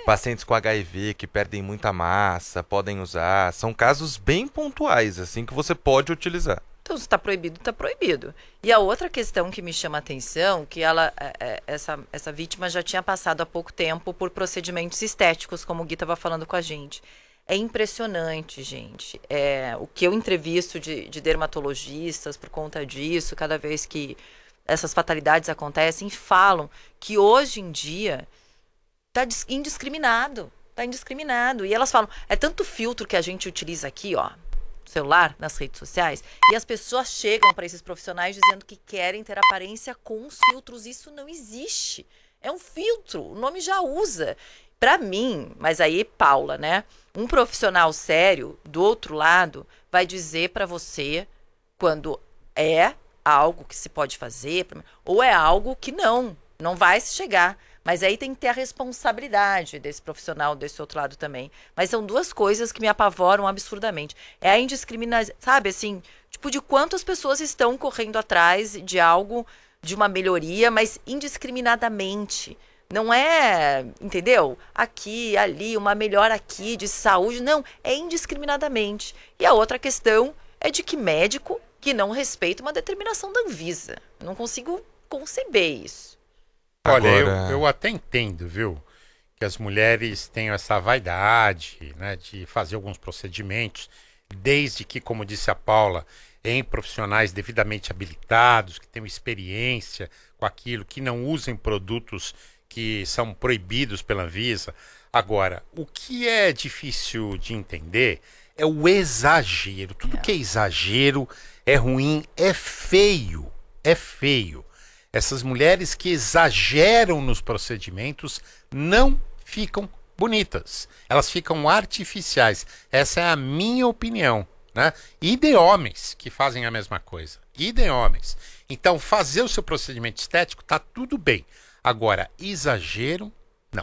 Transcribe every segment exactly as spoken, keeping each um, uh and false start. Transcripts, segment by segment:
pacientes com H I V que perdem muita massa, podem usar. São casos bem pontuais, assim, que você pode utilizar. Então, se está proibido, está proibido. E a outra questão que me chama a atenção, que ela, é, é, essa, essa vítima já tinha passado há pouco tempo por procedimentos estéticos, como o Gui estava falando com a gente. É impressionante, gente. É, o que eu entrevisto de, de dermatologistas por conta disso, cada vez que essas fatalidades acontecem, falam que hoje em dia está indiscriminado. Está indiscriminado. E elas falam, é tanto filtro que a gente utiliza aqui, ó, celular, nas redes sociais, e as pessoas chegam para esses profissionais dizendo que querem ter aparência com os filtros. Isso não existe. É um filtro, o nome já usa. Para mim, mas aí, Paula, né? Um profissional sério, do outro lado, vai dizer para você quando é algo que se pode fazer ou é algo que não, não vai se chegar. Mas aí tem que ter a responsabilidade desse profissional desse outro lado também. Mas são duas coisas que me apavoram absurdamente. É a indiscriminação, sabe, assim, tipo, de quantas pessoas estão correndo atrás de algo, de uma melhoria, mas indiscriminadamente. Não é, entendeu? Aqui, ali, uma melhora aqui de saúde. Não, é indiscriminadamente. E a outra questão é de que médico que não respeita uma determinação da Anvisa. Não consigo conceber isso. Olha, eu, Agora... eu até entendo, viu, que as mulheres tenham essa vaidade, né, de fazer alguns procedimentos, desde que, como disse a Paula, em profissionais devidamente habilitados, que tenham experiência com aquilo, que não usem produtos que são proibidos pela Anvisa. Agora, o que é difícil de entender é o exagero. Tudo É. que é exagero é ruim, é feio, é feio. Essas mulheres que exageram nos procedimentos não ficam bonitas. Elas ficam artificiais. Essa é a minha opinião, né? E de homens que fazem a mesma coisa. E de homens. Então, fazer o seu procedimento estético tá tudo bem. Agora, exagero, não.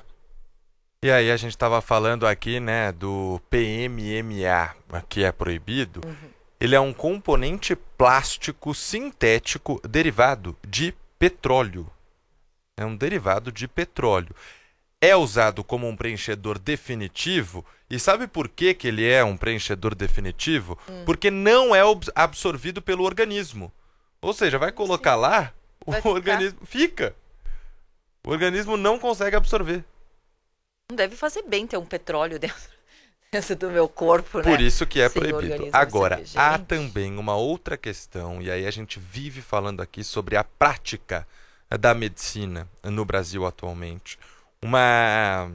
E aí a gente estava falando aqui, né, do P M M A, que é proibido. Uhum. Ele é um componente plástico sintético derivado de petróleo. É um derivado de petróleo. É usado como um preenchedor definitivo. E sabe por que, que ele é um preenchedor definitivo? Hum. Porque não é absorvido pelo organismo. Ou seja, vai colocar Sim. lá, o vai organismo ficar. fica. O organismo não consegue absorver. Não deve fazer bem ter um petróleo dentro, dentro do meu corpo, né? Por isso que é Sem proibido. Agora, há também uma outra questão, e aí a gente vive falando aqui sobre a prática da medicina no Brasil atualmente. Uma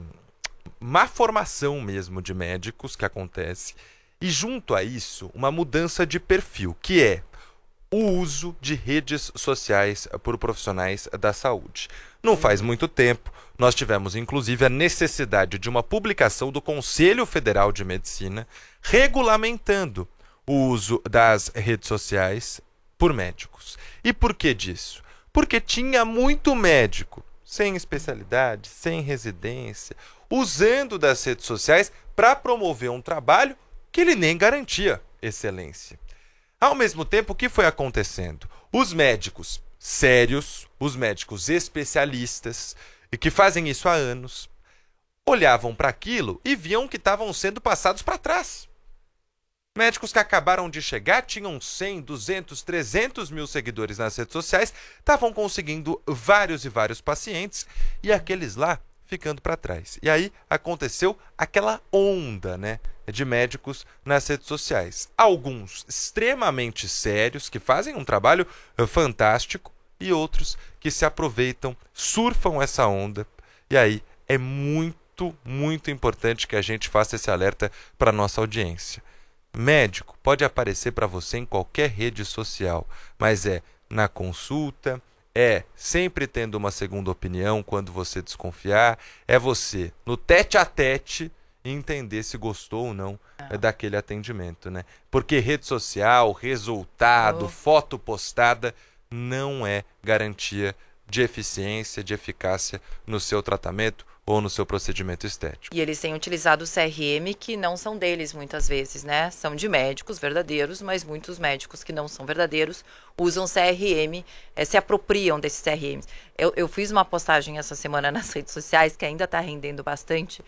má formação mesmo de médicos que acontece. E junto a isso, uma mudança de perfil, que é o uso de redes sociais por profissionais da saúde. Não faz muito tempo, nós tivemos inclusive a necessidade de uma publicação do Conselho Federal de Medicina regulamentando o uso das redes sociais por médicos. E por que disso? Porque tinha muito médico sem especialidade, sem residência, usando das redes sociais para promover um trabalho que ele nem garantia excelência. Ao mesmo tempo, o que foi acontecendo? Os médicos sérios, os médicos especialistas, e que fazem isso há anos, olhavam para aquilo e viam que estavam sendo passados para trás. Médicos que acabaram de chegar, tinham cem, duzentos, trezentos mil seguidores nas redes sociais, estavam conseguindo vários e vários pacientes, e aqueles lá ficando para trás. E aí aconteceu aquela onda, né, de médicos nas redes sociais. Alguns extremamente sérios, que fazem um trabalho fantástico, e outros que se aproveitam, surfam essa onda. E aí é muito, muito importante que a gente faça esse alerta para a nossa audiência. Médico pode aparecer para você em qualquer rede social, mas é na consulta, é sempre tendo uma segunda opinião quando você desconfiar, é você no tete a tete entender se gostou ou não é daquele atendimento, né? Porque rede social, resultado, oh. foto postada não é garantia de eficiência, de eficácia no seu tratamento ou no seu procedimento estético. E eles têm utilizado o C R M que não são deles muitas vezes, né? São de médicos verdadeiros, mas muitos médicos que não são verdadeiros usam C R M, é, se apropriam desses C R Ms. Eu, eu fiz uma postagem essa semana nas redes sociais que ainda está rendendo bastante,